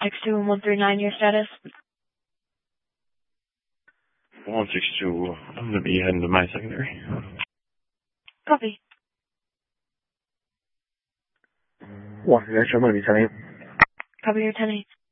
162 and 139, your status? 162, I'm going to be heading to my secondary. Copy. 1, 原什么李成林。 Copy your 10-8.